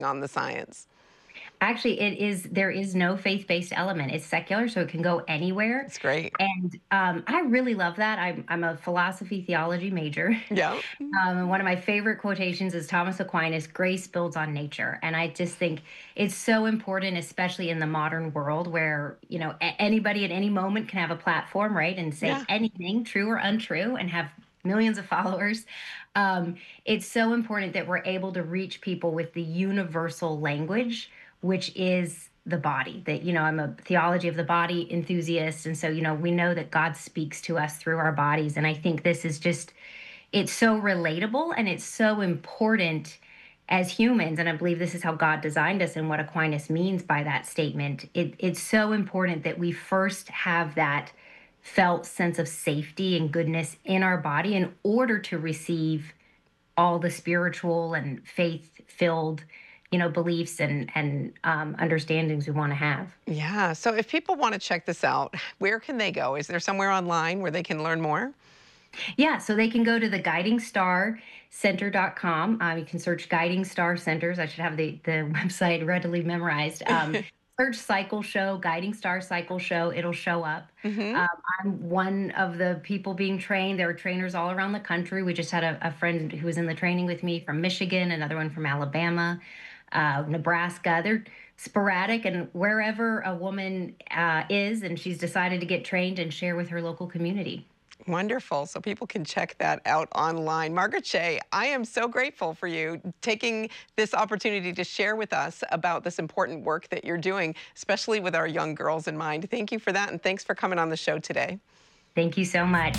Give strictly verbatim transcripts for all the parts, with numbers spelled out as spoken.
on the science. Actually, it is there is no faith-based element. It's secular, so it can go anywhere. It's great. And um, I really love that. I'm, I'm a philosophy theology major. Yeah. Um, and one of my favorite quotations is Thomas Aquinas, grace builds on nature. And I just think it's so important, especially in the modern world where, you know, a- anybody at any moment can have a platform, right? And say Yeah. anything, true or untrue, and have millions of followers. Um, it's so important that we're able to reach people with the universal language, which is the body. That, you know, I'm a theology of the body enthusiast. And so, you know, we know that God speaks to us through our bodies. And I think this is just, it's so relatable and it's so important as humans. And I believe this is how God designed us and what Aquinas means by that statement. It, it's so important that we first have that felt sense of safety and goodness in our body in order to receive all the spiritual and faith filled, you know, beliefs and and um, understandings we want to have. Yeah. So if people want to check this out, where can they go? Is there somewhere online where they can learn more? Yeah, so they can go to the guiding star center dot com. Um, you can search Guiding Star Centers. I should have the, the website readily memorized. Um, search Cycle Show, Guiding Star Cycle Show. It'll show up. hmm Um, I'm one of the people being trained. There are trainers all around the country. We just had a, a friend who was in the training with me from Michigan, another one from Alabama, uh, Nebraska. They're sporadic, and wherever a woman uh, is and she's decided to get trained and share with her local community. Wonderful. So people can check that out online. Margaret Shea, I am so grateful for you taking this opportunity to share with us about this important work that you're doing, especially with our young girls in mind. Thank you for that, and thanks for coming on the show today. Thank you so much.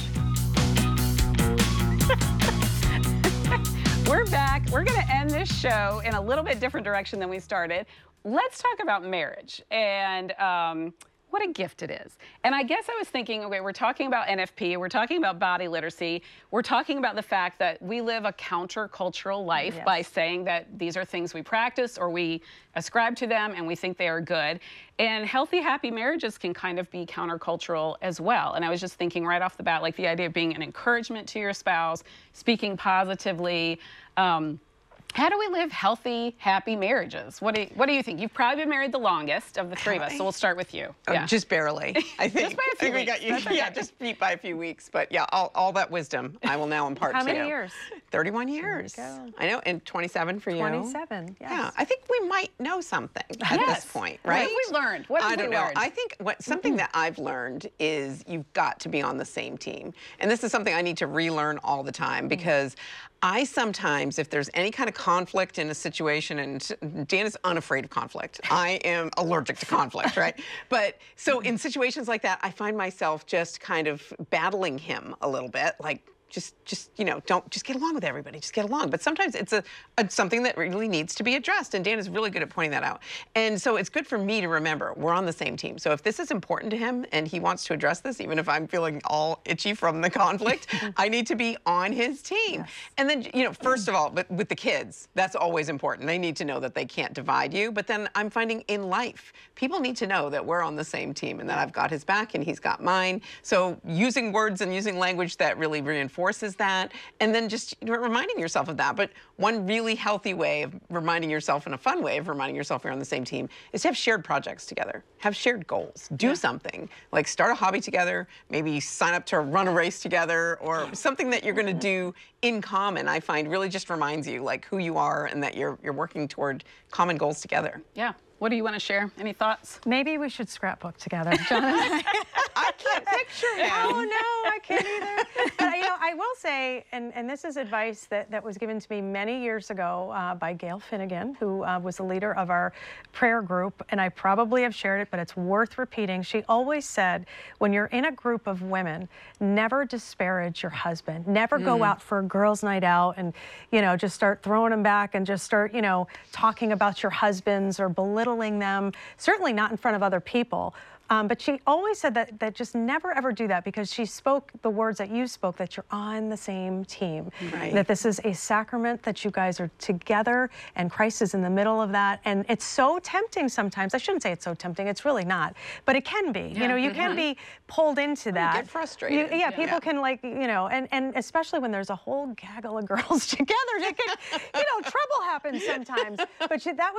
We're back. We're going to end this show in a little bit different direction than we started. Let's talk about marriage and um, what a gift it is. And I guess I was thinking, okay, we're talking about N F P, we're talking about body literacy, we're talking about the fact that we live a countercultural life Yes. by saying that these are things we practice or we ascribe to them and we think they are good. And healthy, happy marriages can kind of be countercultural as well. And I was just thinking right off the bat, like the idea of being an encouragement to your spouse, speaking positively. Um, How do we live healthy, happy marriages? What do you, what do you think? You've probably been married the longest of the three of us, so we'll start with you. Oh, Yeah. just barely, I think. Just by a few I think we weeks. got you, That's okay. yeah, just beat by a few weeks. But yeah, all, all that wisdom I will now impart How to many you. years? thirty-one years. go. I know, and twenty-seven for you. twenty-seven, yes. Yeah, I think we might know something at Yes. this point, What right? have we learned? What have I we don't know. learned? I think what something that I've learned is you've got to be on the same team. And this is something I need to relearn all the time because I sometimes, if there's any kind of conflict in a situation, and Dan is unafraid of conflict. I am allergic to conflict, right? But so in situations like that, I find myself just kind of battling him a little bit, like, just, just you know, don't just get along with everybody. Just get along. But sometimes it's a, a something that really needs to be addressed, and Dan is really good at pointing that out. And so it's good for me to remember we're on the same team. So if this is important to him and he wants to address this, even if I'm feeling all itchy from the conflict, I need to be on his team. Yes. And then, you know, first of all, but with the kids, that's always important. They need to know that they can't divide you. But then I'm finding in life, people need to know that we're on the same team and that I've got his back and he's got mine. So using words and using language that really reinforces that, and then just you know, reminding yourself of that. But one really healthy way of reminding yourself, and a fun way of reminding yourself you're on the same team, is to have shared projects together, have shared goals, do Yeah. something, like start a hobby together, maybe sign up to run a race together, or something that you're going to do in common. I find really just reminds you like who you are and that you're you're working toward common goals together. Yeah. What do you want to share? Any thoughts? Maybe we should scrapbook together, John and I. I can't picture him. Oh, no, I can't either. But, you know, I will say, and, and this is advice that, that was given to me many years ago uh, by Gail Finnegan, who uh, was the leader of our prayer group, and I probably have shared it, but it's worth repeating. She always said, when you're in a group of women, never disparage your husband. Never Mm. go out for a girls' night out and, you know, just start throwing them back and just start, you know, talking about your husbands or belittling them. Certainly not in front of other people. Um, but she always said that, that just never ever do that, because she spoke the words that you spoke, that you're on the same team. Right. That this is a sacrament, that you guys are together and Christ is in the middle of that. And it's so tempting sometimes. I shouldn't say it's so tempting, it's really not. But it can be. You know, you can be pulled into that. get frustrated. You- yeah, people Yeah. can, like, you know, and, and especially when there's a whole gaggle of girls together, it can, you know, trouble happens sometimes. But she, that was